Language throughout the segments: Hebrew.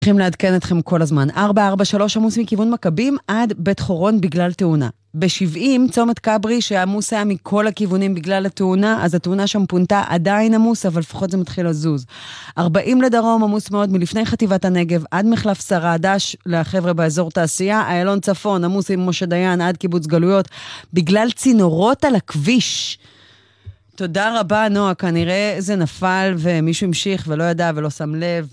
צריכים לעדכן אתכם כל הזמן. 443 עמוס מכיוון מכבים עד בית חורון בגלל תאונה. ב-70 צומת קברי שעמוס היה מכל הכיוונים בגלל התאונה, אז התאונה שם פונתה עדיין עמוס, אבל לפחות זה מתחיל לזוז. 40 לדרום עמוס מאוד מלפני חטיבת הנגב עד מחלף שרה, דש לחבר'ה באזור תעשייה, איילון צפון עמוס עם משה דיין עד קיבוץ גלויות, בגלל צינורות על הכביש. תודה רבה, נועה, כנראה זה נפל ומישהו המשיך ולא ידע ולא שם לב.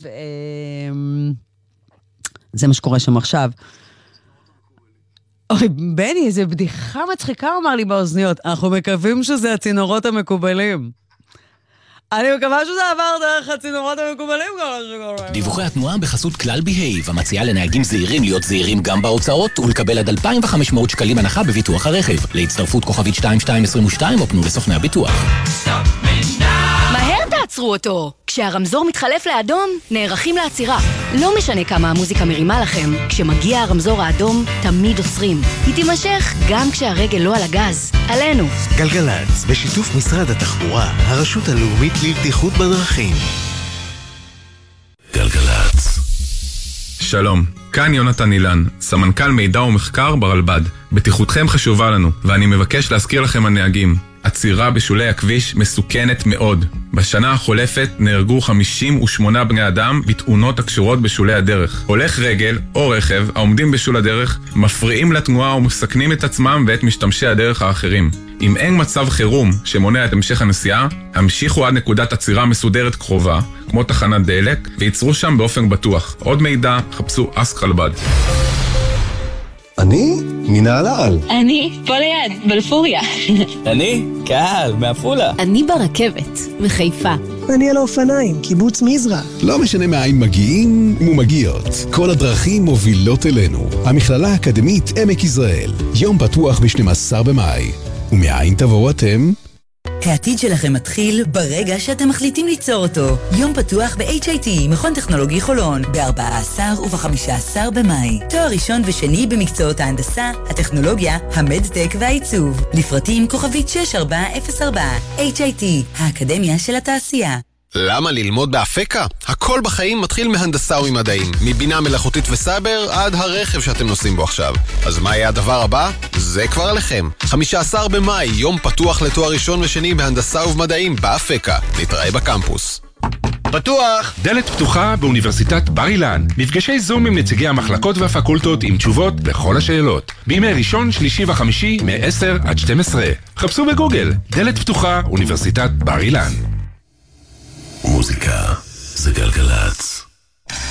זה מה שקורה שם עכשיו. אוי, בני, איזה בדיחה מצחיקה אמר לי באוזניות. אנחנו מקווים שזה הצינורות המקובלים. אני מקווה שזה עבר דרך הצינורות המקובלים. דיווחי התנועה בחסות כלל בהייב, המציעה לנהגים זהירים להיות זהירים גם בהוצאות ולקבל עד 2,500 שקלים הנחה בביטוח הרכב. להצטרפות כוכבית 2222 או פנו לסוכני הביטוח. מהר תעצרו אותו! כשהרמזור מתחלף לאדום, נערכים לעצירה. לא משנה כמה המוזיקה מרימה לכם, כשמגיע הרמזור האדום, תמיד עוצרים. היא תימשך גם כשהרגל לא על הגז. עלינו. גלגלץ, בשיתוף משרד התחבורה, הרשות הלאומית לבטיחות בדרכים. גלגלץ. שלום, כאן יונתן אילן, סמנכ"ל מידע ומחקר ברלב"ד. בטיחותכם חשובה לנו, ואני מבקש להזכיר לכם הנהגים. עצירה בשולי הכביש מסוכנת מאוד. בשנה החולפת נהרגו 58 בני אדם בתאונות הקשורות בשולי הדרך. הולך רגל או רכב העומדים בשול הדרך מפריעים לתנועה ומסכנים את עצמם ואת משתמשי הדרך האחרים. אם אין מצב חירום שמונע את המשך הנסיעה, המשיכו עד נקודת עצירה מסודרת קרובה, כמו תחנת דלק, ויצרו שם באופן בטוח. עוד מידע, חפשו אסק רלב"ד. אני? מנהלל. אני פה ליד, בלפוריה. אני? קהל, מעפולה. אני ברכבת, מחיפה. אני על האופניים, קיבוץ מזרע. לא משנה מאין מגיעים ומגיעות, כל הדרכים מובילות אלינו. המכללה האקדמית עמק יזרעאל, יום פתוח ב-12 במאי. ומאין תבואו אתם? העתיד שלכם מתחיל ברגע שאתם מחליטים ליצור אותו. יום פתוח ב-HIT, מכון טכנולוגי חולון, ב-14 וב-15 במאי. תואר ראשון ושני במקצועות ההנדסה, הטכנולוגיה, המדטק והעיצוב. לפרטים כוכבית 6404. HIT, האקדמיה של התעשייה. למה ללמוד באפקה? הכל בחיים מתחיל מהנדסה וממדעים, מבינה מלאכותית וסייבר עד הרכב שאתם נוסעים בו עכשיו. אז מה יהיה הדבר הבא? זה כבר עליכם. 15 במאי, יום פתוח לתואר ראשון ושני בהנדסה ובמדעים באפקה. נתראה בקמפוס. פתוח! דלת פתוחה באוניברסיטת בר אילן. מפגשי זום עם נציגי המחלקות והפקולטות עם תשובות לכל השאלות. בימי ראשון, שלישי וחמישי מ-10 עד 12. חפשו בגוגל. דלת פתוחה, אוניברסיטת בר אילן. מוזיקה זה גלגלץ.